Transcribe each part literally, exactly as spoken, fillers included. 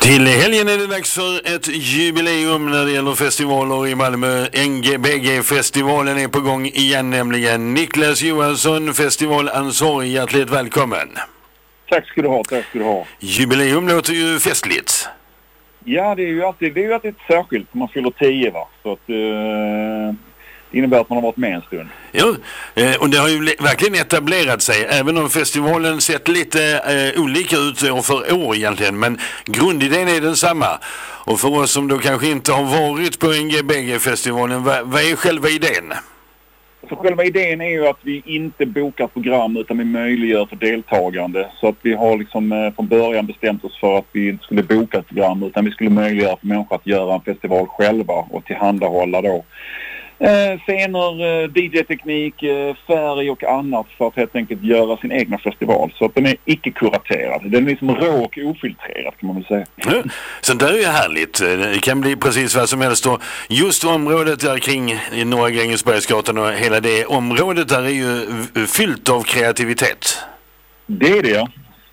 Till helgen är det dags för ett jubileum när det gäller festivaler i Malmö. N G B G-festivalen är på gång igen nämligen. Niklas Johansson, festivalansvarig, hjärtligt välkommen. Tack ska du ha, tack ska du ha. Jubileum låter ju festligt. Ja, det är ju alltid, det är ju alltid ett särskilt när man fyller tio, va. Så att uh, det innebär att man har varit med en stund. Ja, och det har ju verkligen etablerat sig, även om festivalen sett lite eh, olika ut år för år egentligen, men grundidén är densamma. Och för oss som då kanske inte har varit på N G B G-festivalen, vad, vad är själva idén? Så själva idén är ju att vi inte bokar program utan vi möjliggör för deltagande. Så att vi har liksom eh, från början bestämt oss för att vi inte skulle boka ett program utan vi skulle möjliggöra för människor att göra en festival själva och tillhandahålla då Eh, scener, eh, D J-teknik, eh, färg och annat för att helt enkelt göra sin egna festival. Så att den är icke-kuraterad. Den är liksom rå och ofiltrerad, kan man väl säga. Ja, så det är ju härligt. Det kan bli precis vad som helst. Och just området där kring Norra Grängesbergsgatan och hela det området där är ju fyllt av kreativitet. Det är det, ja.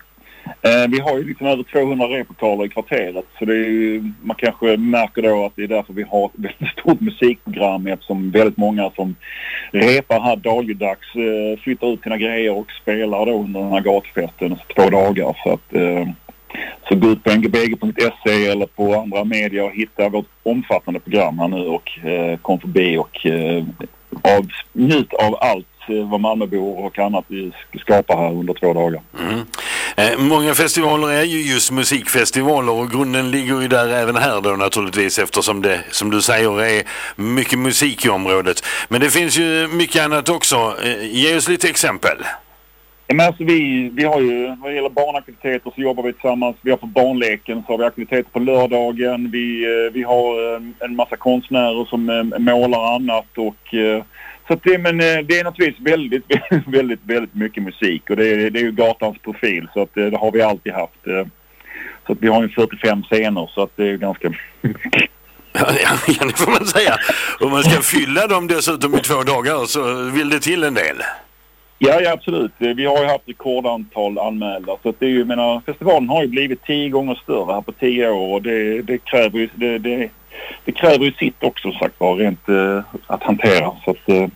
Eh, vi har ju liksom över tvåhundra replokaler i kvarteret, så det är ju, man kanske märker då att det är därför vi har ett väldigt stort musikprogram, eftersom väldigt många som repar här dagligdags eh, flyttar ut sina grejer och spelar då under den här gatfesten två dagar. Så att eh, så gå ut på n g b g punkt se eller på andra medier och hitta vårt omfattande program här nu och eh, kom förbi och eh, av, njut av allt vad Malmöbor och annat vi skapar här under två dagar. Mm. Eh, många festivaler är ju just musikfestivaler och grunden ligger ju där även här då naturligtvis, eftersom det, som du säger, är mycket musik i området. Men det finns ju mycket annat också. Eh, ge oss lite exempel. Ja, men alltså vi, vi har ju, vad det gäller barnaktiviteter så jobbar vi tillsammans. Vi har på barnleken så har vi aktiviteter på lördagen. Vi, vi har en massa konstnärer som målar annat och så att det, men det är naturligtvis väldigt, väldigt, väldigt mycket musik och det är, det är ju gatans profil så att det har vi alltid haft. Så att vi har ju fyrtiofem scener så att det är ju ganska mycket. Ja, det får man säga. Om man ska fylla dem dessutom i två dagar så vill det till en del. Ja, ja, absolut. Vi har ju haft rekordantal anmälda. Så att det är ju, jag menar, festivalen har ju blivit tio gånger större här på tio år och det, det kräver ju det, det, det kräver ju sitt också sagt var rent uh, att hantera. Så att, uh,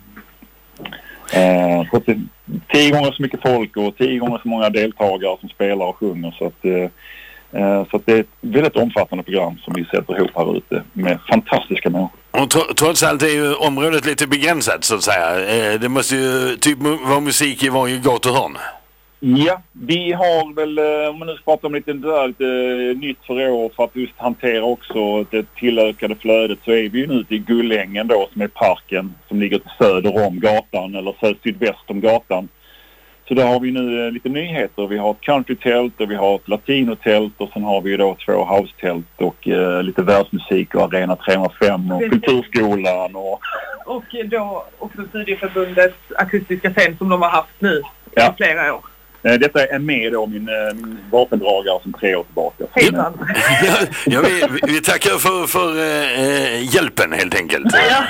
så att det, tio gånger så mycket folk och tio gånger så många deltagare som spelar och sjunger. Så att, uh, så att det är ett väldigt omfattande program som vi sätter ihop här ute med fantastiska människor. Och tr- trots allt är ju området lite begränsat så att säga. Eh, det måste ju typ vara musik i varje gatuhörn. Ja, vi har väl, om man nu ska prata om lite, där, lite nytt för år för att just hantera också det tillökade flödet så är vi ju nu ute i Gullängen då som är parken som ligger till söder om gatan eller söd sydväst om gatan. Så där har vi nu lite nyheter. Vi har ett countrytält och vi har ett latinotält och sen har vi då två house-tält och eh, lite världsmusik och Arena trehundrafem och Kulturskolan. Och, och då också Studieförbundets akustiska scen som de har haft nu ja. i flera år. Detta är med då min, min vapendragare som tre år tillbaka. Ja, ja, vi, vi tackar för, för äh, hjälpen helt enkelt. Ja.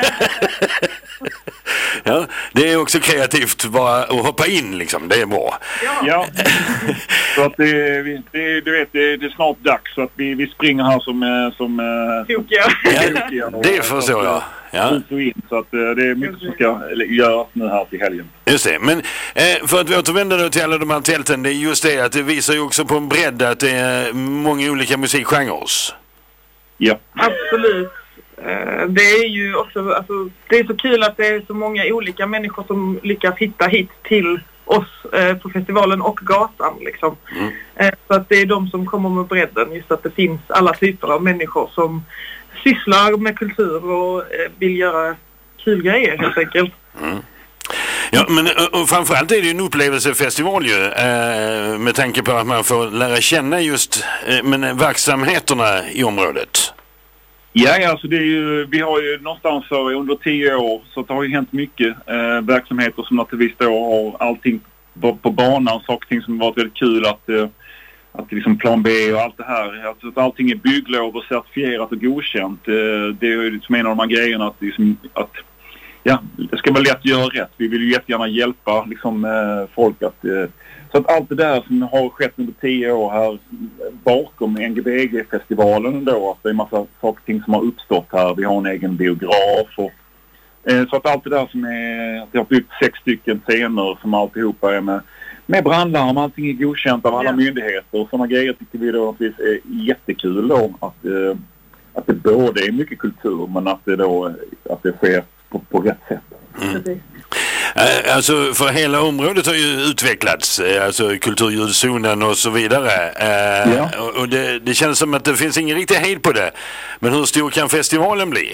Ja, det är också kreativt bara att hoppa in liksom, det är bra. Ja, ja. Så att det, det, du vet, det, det är snart dags så att vi, vi springer här som... som tokiga. Ja, det förstår jag. Ja. Så att det är mycket som ska göras nu här till helgen. Just det, men eh, för att vi återvänder då till alla de här tälten, det är just det att det visar ju också på en bredd att det är många olika musikgenrer. Ja. Absolut. Det är ju också, alltså, det är så kul att det är så många olika människor som lyckas hitta hit till oss eh, på festivalen och gatan liksom. Mm. Eh, så att det är de som kommer med bredden, just att det finns alla typer av människor som sysslar med kultur och eh, vill göra kul grejer helt enkelt. Mm. Ja, men och framförallt är det ju en upplevelsefestival ju, eh, med tanke på att man får lära känna just eh, men verksamheterna i området. Ja, ja, alltså det är ju, vi har ju någonstans för under tio år så det har ju hänt mycket eh, verksamheter som naturligtvis då har allting på, på banan, saker och ting som har varit väldigt kul att, eh, att liksom plan B och allt det här, alltså att allting är bygglov och certifierat och godkänt. Eh, det är ju liksom en av de här grejerna att, liksom, att ja, det ska vara lätt att göra rätt. Vi vill ju jättegärna hjälpa liksom, eh, folk att... Eh, så att allt det där som har skett under tio år här bakom N G B G-festivalen ändå. Att det är en massa saker och ting som har uppstått här. Vi har en egen biograf och så att allt det där som är, att jag har byggt sex stycken scener som alltihopa är med, med brandlarm, allting är godkänt av alla ja. myndigheter och sådana grejer tycker vi då att det är jättekul då att, eh, att det både är mycket kultur men att det då att det sker på, på rätt sätt. Mm. Alltså för hela området har ju utvecklats, alltså kulturljudzonen och så vidare. Ja. Och det, det känns som att det finns ingen riktig hejd på det. Men hur stor kan festivalen bli?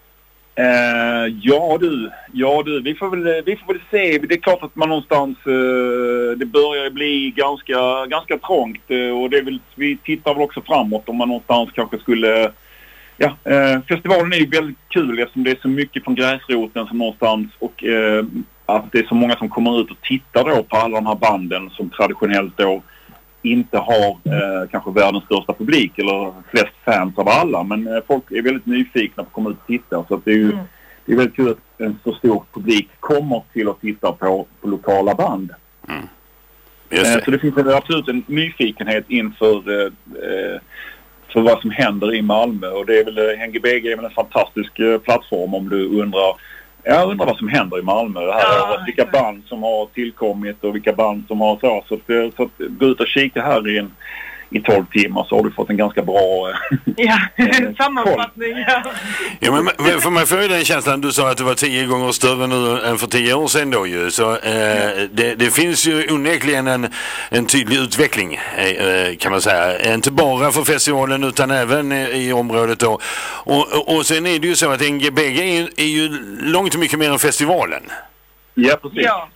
Uh, ja du, ja du, vi får väl, vi får väl se. Det är klart att man någonstans, uh, det börjar bli ganska, ganska trångt uh, och det är väl, vi tittar väl också framåt om man någonstans kanske skulle, ja, uh, festivalen är ju väldigt kul eftersom det är så mycket från gräsroten som någonstans och uh, att det är så många som kommer ut och tittar då på alla de här banden som traditionellt då inte har eh, kanske världens största publik eller flest fans av alla. Men eh, folk är väldigt nyfikna på att komma ut och titta. Så att det är ju mm. det är väldigt kul att en så stor publik kommer till att titta på, på lokala band. Mm. Just det. Eh, så det finns en, absolut en nyfikenhet inför eh, för vad som händer i Malmö. Och det är väl, N G B G är väl en fantastisk eh, plattform om du undrar. Jag undrar vad som händer i Malmö. Det här ja, vilka band som har tillkommit och vilka band som har så. Så att, så att gå ut och kika här i, en, i tolv timmar så har du fått en ganska bra ja, sammanfattning. Ja. Ja, men för mig får ju den känslan, du sa att det var tio gånger större nu än för tio år sedan då ju. Så eh, det, det finns ju onekligen en, en tydlig utveckling eh, kan man säga. Inte bara för festivalen utan även i, i området då. Och, och, och sen är det ju så att N G B G är, är ju långt mycket mer än festivalen. Ja, precis. Ja.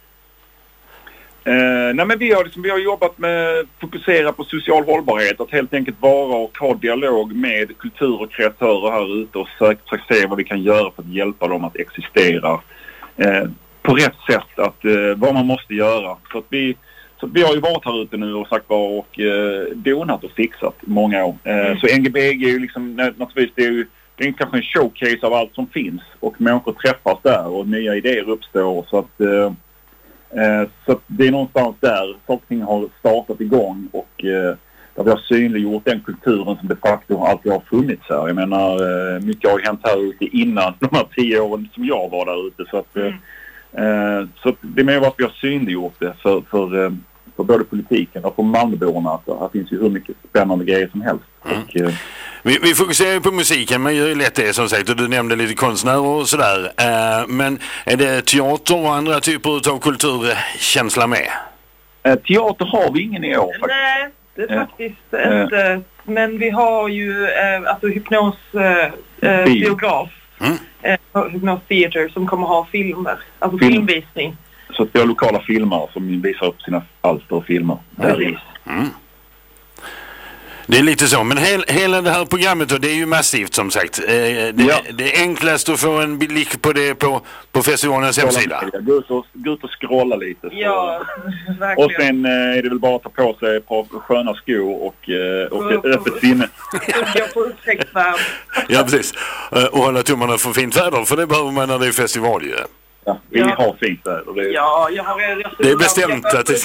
Uh, nej men vi har, liksom, vi har jobbat med att fokusera på social hållbarhet, att helt enkelt vara och ha dialog med kultur- och kreatörer här ute och söka se vad vi kan göra för att hjälpa dem att existera uh, på rätt sätt, att, uh, vad man måste göra. Så att vi, så att vi har ju varit här ute nu och sagt vad och uh, donat och fixat många år. Uh, mm. Så N G B G är ju liksom, naturligtvis det är ju det är kanske en showcase av allt som finns och människor träffas där och nya idéer uppstår så att uh, Eh, så det är någonstans där saker har startat igång och eh, där vi har synliggjort den kulturen som de facto alltid har funnits här. Jag menar, eh, mycket har ju hänt här ute innan de här tio åren som jag var där ute. Så, att, mm. eh, så att det är mer att vi har synliggjort det för, för, eh, för både politiken och för Malmöborna. Att här finns ju hur mycket spännande grejer som helst. Mm. Och, eh, Vi, vi fokuserar ju på musiken, men gör ju lätt det som sagt, och du nämnde lite konstnärer och sådär. Uh, men är det teater och andra typer av kulturkänsla med? Uh, teater har vi ingen i år faktiskt. Nej, det är faktiskt uh, inte. Uh, men vi har ju uh, alltså hypnos uh, uh, biograf, mm. uh, hypnos theater som kommer ha filmer, alltså Film. filmvisning. Så att vi har lokala filmare som visar upp sina alster och filmer. Precis. Mm. Det är lite så, men hel, hela det här programmet då, det är ju massivt som sagt. Eh, det, ja. det är enklast att få en blick på det på, på festivalens hemsida. Gå ut och, gå ut och scrolla lite. Så. Ja, verkligen. Och sen eh, är det väl bara att ta på sig ett par sköna skor och, eh, och ett öppet sinne. Jag får utsiktsvärd. Ja, precis. Och hålla tummarna för fint väder, för det behöver man när det är festival ju. Ja, vi ja. har fint väder. Det är, ja, jag har... Jag det är bestämt att det...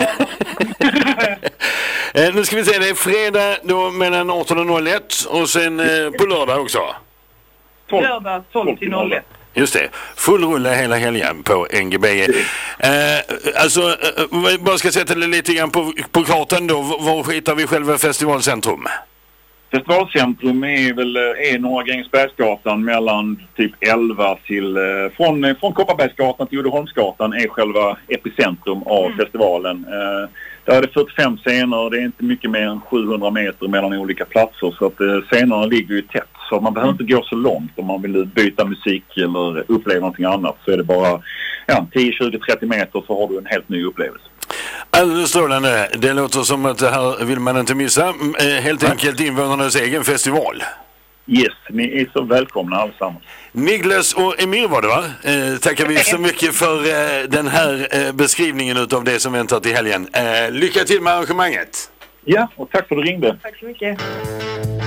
Eh, nu ska vi se, det är fredag då mellan arton och ett och sen eh, på lördag också. Lördag tolv till noll ett. Just det, full rulle hela helgen på N G B G. Eh, alltså, eh, bara ska sätta det lite grann på, på kartan då. Var hittar vi själva festivalcentrum? Festivalcentrum är väl är Norra Grängesbergsgatan mellan typ elva till från, från Kopparbergsgatan till Uddeholmsgatan är själva epicentrum av mm. festivalen. Eh, där är det fyrtiofem scener, det är inte mycket mer än sjuhundra meter mellan olika platser så att eh, scenerna ligger ju tätt så man behöver inte gå så långt om man vill byta musik eller uppleva någonting annat så är det bara ja, tio, tjugo, trettio meter så har du en helt ny upplevelse. Alldeles strålande. Det låter som att det här vill man inte missa. Helt enkelt invånarnas egen festival. Yes, ni är så välkomna allesammans. Niklas och Emir var det va? Eh, tackar vi så mycket för eh, den här eh, beskrivningen av det som väntar till helgen. Eh, lycka till med arrangemanget. Ja, och tack för att du ringde. Tack så mycket.